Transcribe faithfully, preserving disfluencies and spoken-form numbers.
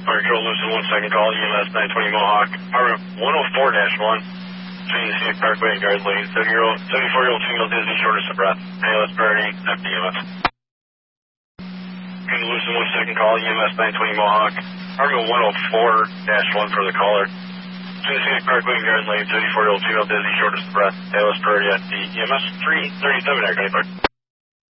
Fire control, Lucid one second call, E M S nine twenty Mohawk, Power one oh four dash one, between the Scenic Parkway and Guard Lane, seventy-four-year-old female dizzy, shortness of breath, A L S priority, F D M S. King Lucid one second call, E M S nine twenty Mohawk, Power one oh four dash one for the caller, between the Scenic Parkway and Guard Lane, seventy-four-year-old female dizzy, shortness of breath, A L S priority, F D M S three thirty-seven, Air County Park.